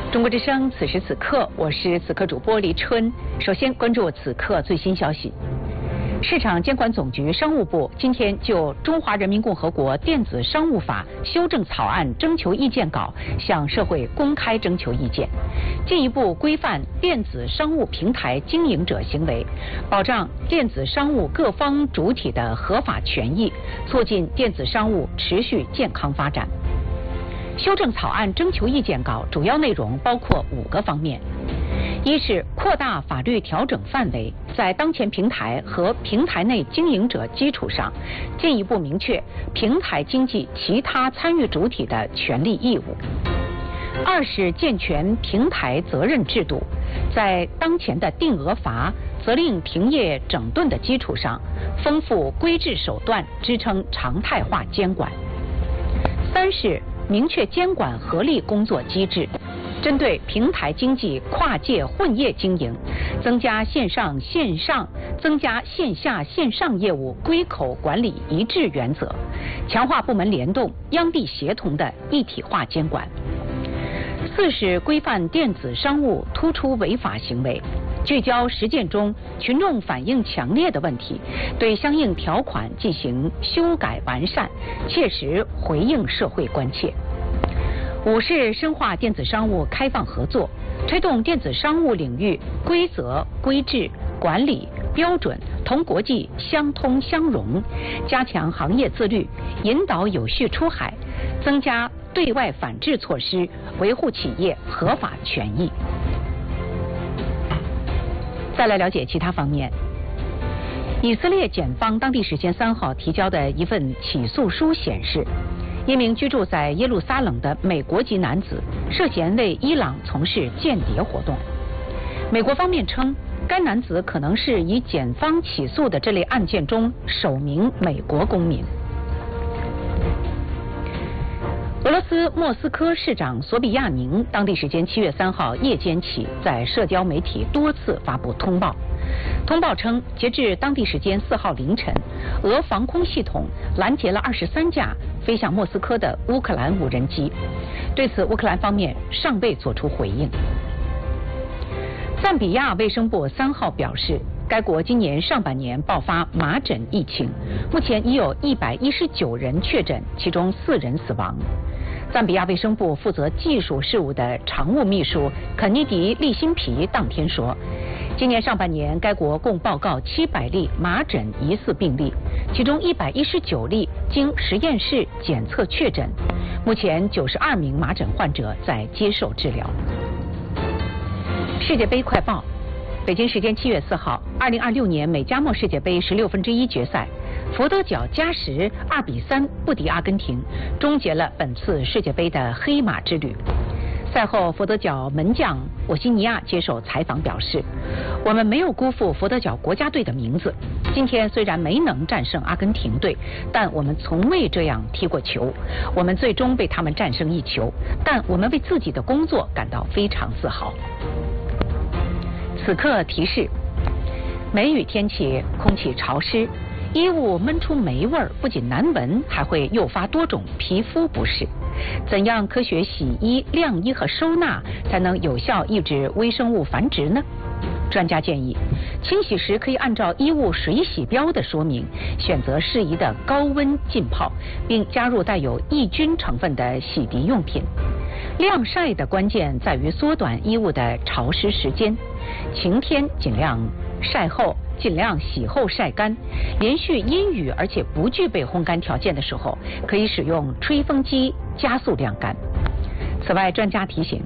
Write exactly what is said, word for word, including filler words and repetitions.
中国之声，此时此刻，我是此刻主播黎春。首先关注此刻最新消息。市场监管总局、商务部今天就《中华人民共和国电子商务法》修正草案征求意见稿向社会公开征求意见，进一步规范电子商务平台经营者行为，保障电子商务各方主体的合法权益，促进电子商务持续健康发展。修正草案征求意见稿主要内容包括五个方面：一是扩大法律调整范围，在当前平台和平台内经营者基础上，进一步明确平台经济其他参与主体的权利义务；二是健全平台责任制度，在当前的定额罚、责令停业整顿的基础上，丰富规制手段，支撑常态化监管；三是明确监管合力工作机制，针对平台经济跨界混业经营，增加线上线上、增加线下线上业务归口管理一致原则，强化部门联动、央地协同的一体化监管。四是规范电子商务突出违法行为，聚焦实践中群众反映强烈的问题，对相应条款进行修改完善，切实回应社会关切。五是深化电子商务开放合作，推动电子商务领域规则、规制、管理标准同国际相通相融，加强行业自律，引导有序出海，增加对外反制措施，维护企业合法权益。再来了解其他方面。以色列检方当地时间三号提交的一份起诉书显示，一名居住在耶路撒冷的美国籍男子涉嫌为伊朗从事间谍活动。美国方面称，该男子可能是以检方起诉的这类案件中首名美国公民。俄罗斯莫斯科市长索比亚宁当地时间七月三号夜间起，在社交媒体多次发布通报。通报称，截至当地时间四号凌晨，俄防空系统拦截了二十三架飞向莫斯科的乌克兰无人机。对此，乌克兰方面尚未作出回应。赞比亚卫生部三号表示，该国今年上半年爆发麻疹疫情，目前已有一百一十九人确诊，其中四人死亡。赞比亚卫生部负责技术事务的常务秘书肯尼迪·利辛皮当天说，今年上半年该国共报告七百例麻疹疑似病例，其中一百一十九例经实验室检测确诊，目前九十二名麻疹患者在接受治疗。世界杯快报。北京时间七月四号，二零二六年美加墨世界杯十六分之一决赛，佛得角加时二比三不敌阿根廷，终结了本次世界杯的黑马之旅。赛后，佛得角门将沃西尼亚接受采访表示，我们没有辜负佛得角国家队的名字，今天虽然没能战胜阿根廷队，但我们从未这样踢过球，我们最终被他们战胜一球，但我们为自己的工作感到非常自豪。此刻提示：梅雨天气，空气潮湿，衣物闷出霉味儿，不仅难闻，还会诱发多种皮肤不适。怎样科学洗衣、晾衣和收纳，才能有效抑制微生物繁殖呢？专家建议，清洗时可以按照衣物水洗标的说明，选择适宜的高温浸泡，并加入带有抑菌成分的洗涤用品。晾晒的关键在于缩短衣物的潮湿时间，晴天尽量晒后，尽量洗后晒干。连续阴雨而且不具备烘干条件的时候，可以使用吹风机加速晾干。此外，专家提醒，